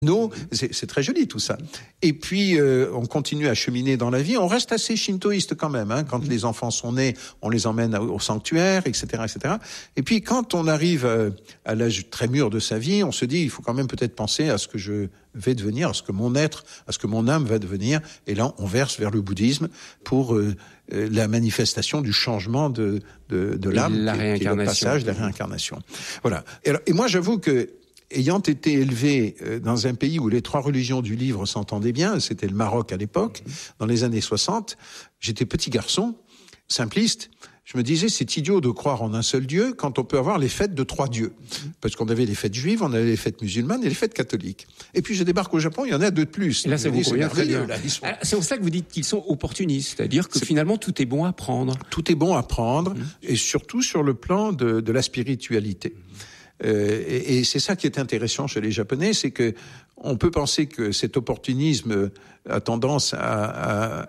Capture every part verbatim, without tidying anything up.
Nous, c'est, c'est très joli tout ça. Et puis, euh, on continue à cheminer dans la vie. On reste assez shintoïste quand même. Hein. Quand les enfants sont nés, on les emmène au sanctuaire, et cetera, et cetera. Et puis, quand on arrive à l'âge très mûr de sa vie, on se dit, il faut quand même peut-être penser à ce que je vais devenir, à ce que mon être, à ce que mon âme va devenir. Et là, on verse vers le bouddhisme pour euh, la manifestation du changement de, de, de l'âme, la qui, qui est le passage de la réincarnation. Voilà. Et, alors, et moi, j'avoue que ayant été élevé dans un pays où les trois religions du livre s'entendaient bien, c'était le Maroc à l'époque, dans les années soixante, j'étais petit garçon, simpliste, je me disais, c'est idiot de croire en un seul Dieu quand on peut avoir les fêtes de trois dieux. Parce qu'on avait les fêtes juives, on avait les fêtes musulmanes et les fêtes catholiques. Et puis je débarque au Japon, il y en a deux de plus. Et là, ça vous convient très bien. Là, sont... C'est pour ça que vous dites qu'ils sont opportunistes, c'est-à-dire que c'est... finalement, tout est bon à prendre. Tout est bon à prendre, mmh. et surtout sur le plan de, de la spiritualité. Euh, et, et c'est ça qui est intéressant chez les Japonais, c'est que on peut penser que cet opportunisme a tendance à, à,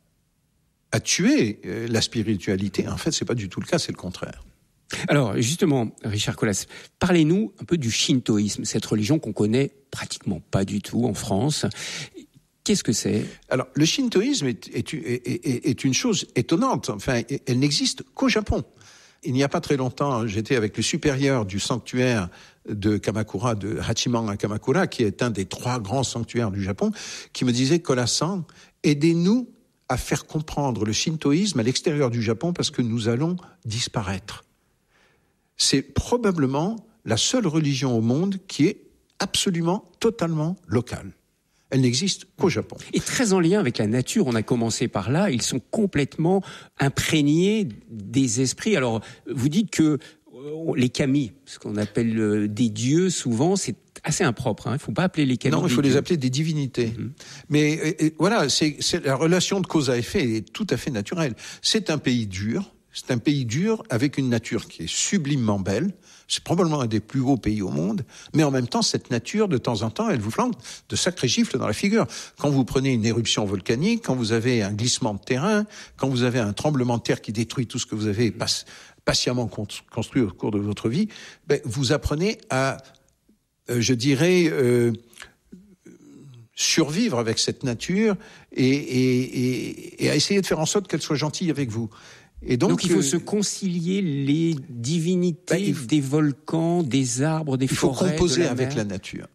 à tuer la spiritualité. En fait, c'est pas du tout le cas, c'est le contraire. Alors, justement, Richard Colas, parlez-nous un peu du shintoïsme, cette religion qu'on connaît pratiquement pas du tout en France. Qu'est-ce que c'est ? Alors, le shintoïsme est, est, est, est, est une chose étonnante. Enfin, elle n'existe qu'au Japon. Il n'y a pas très longtemps, j'étais avec le supérieur du sanctuaire de Kamakura, de Hachiman à Kamakura, qui est un des trois grands sanctuaires du Japon, qui me disait, Colas-san, aidez-nous à faire comprendre le shintoïsme à l'extérieur du Japon parce que nous allons disparaître. C'est probablement la seule religion au monde qui est absolument, totalement locale. Elle n'existe qu'au Japon. Et très en lien avec la nature, on a commencé par là, ils sont complètement imprégnés des esprits. Alors, vous dites que les kami, ce qu'on appelle des dieux, souvent, c'est assez impropre. Hein. Il ne faut pas appeler les kami. Non, il faut les les dieux. appeler des divinités. Mm-hmm. Mais et, et, voilà, c'est, c'est la relation de cause à effet est tout à fait naturelle. C'est un pays dur. C'est un pays dur avec une nature qui est sublimement belle. C'est probablement un des plus beaux pays au monde. Mais en même temps, cette nature, de temps en temps, elle vous flanque de sacrés gifles dans la figure. Quand vous prenez une éruption volcanique, quand vous avez un glissement de terrain, quand vous avez un tremblement de terre qui détruit tout ce que vous avez pas, patiemment construit au cours de votre vie, ben, vous apprenez à, euh, je dirais, euh, survivre avec cette nature et, et, et, et à essayer de faire en sorte qu'elle soit gentille avec vous. Et donc, donc il faut euh, se concilier les divinités bah, faut, des volcans, des arbres, des il forêts. Il faut composer la avec mer. la nature.